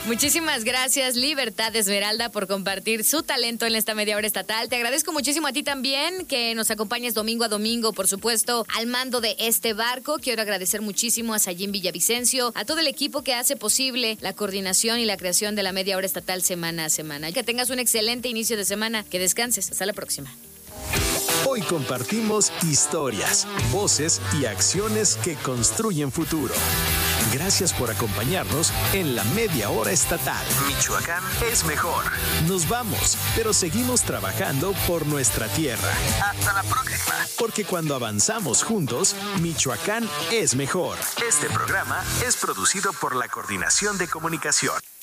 Muchísimas gracias, Libertad Esmeralda, por compartir su talento en esta media hora estatal. Te agradezco muchísimo a ti también que nos acompañes domingo a domingo, por supuesto, al mando de este barco. Quiero agradecer muchísimo a Sayín Villavicencio, a todo el equipo que hace posible la coordinación y la creación de la media hora estatal semana a semana. Que tengas un excelente inicio de semana, que descanses. Hasta la próxima. Hoy compartimos historias, voces y acciones que construyen futuro. Gracias por acompañarnos en la media hora estatal. Michoacán es mejor. Nos vamos, pero seguimos trabajando por nuestra tierra. Hasta la próxima. Porque cuando avanzamos juntos, Michoacán es mejor. Este programa es producido por la Coordinación de Comunicación.